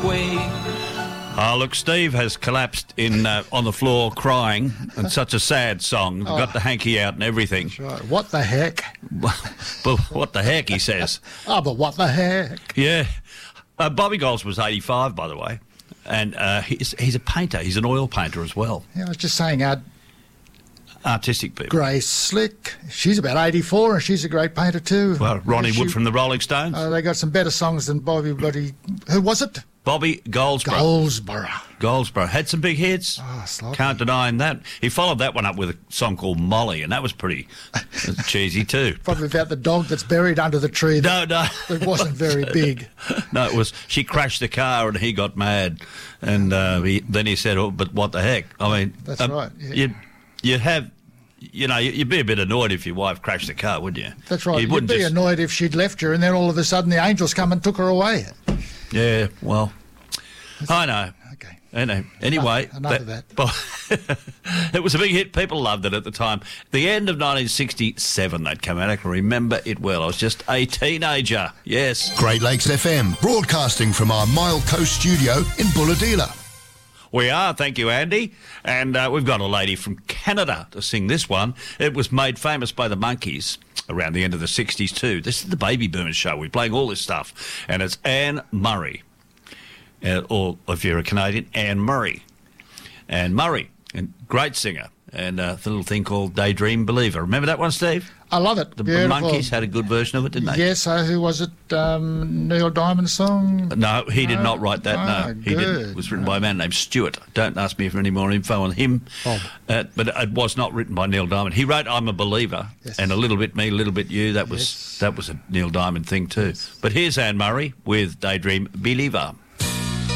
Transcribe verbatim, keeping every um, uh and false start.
way. Oh, look, Steve has collapsed in uh, on the floor crying, and such a sad song. We've got the hanky out and everything. That's right. What the heck? But what the heck, he says. Oh, but what the heck? Yeah. Uh, Bobby Golds was eighty-five, by the way, and uh, he's, he's a painter. He's an oil painter as well. Yeah, I was just saying, uh, Artistic people. Grace Slick, she's about eighty-four and she's a great painter too. Well, Ronnie She- Wood from the Rolling Stones. Uh, they got some better songs than Bobby Bloody... Who was it? Bobby Goldsboro. Goldsboro. Goldsboro. Had some big hits. Oh, sloppy. Can't deny him that. He followed that one up with a song called Molly, and that was pretty cheesy too. Probably about the dog that's buried under the tree that, No, no. that wasn't very big. No, it was she crashed the car and he got mad, and uh, he, then he said, "Oh, but what the heck?" I mean, That's um, right, yeah. You'd you'd have, you know, you'd be a bit annoyed if your wife crashed the car, wouldn't you? That's right. You You'd wouldn't be just- annoyed if she'd left you and then all of a sudden the angels come and took her away. Yeah, well, I know. Okay. I know. Anyway, Enough- enough of that. but it was a big hit. People loved it at the time. The end of nineteen sixty-seven, that came out. I can remember it well. I was just a teenager. Yes. Great Lakes F M, broadcasting from our Mile Coast studio in Bulahdelah. We are, thank you, Andy. And uh, we've got a lady from Canada to sing this one. It was made famous by the Monkees around the end of the sixties too. This is the Baby Boomers show. We're playing all this stuff. And it's Anne Murray. Uh, or if you're a Canadian, Anne Murray. Anne Murray, and great singer. And uh, the little thing called Daydream Believer. Remember that one, Steve? I love it. The Beautiful. Monkees had a good version of it, didn't they? Yes, uh, who was it? Um, Neil Diamond's song? No, he did No? not write that, Ah, no. He didn't. good. It was written by a man named Stuart. Don't ask me for any more info on him. Bob. Uh, but it was not written by Neil Diamond. He wrote I'm a Believer, Yes. and A Little Bit Me, A Little Bit You. That was Yes. that was a Neil Diamond thing too. But here's Anne Murray with Daydream Believer.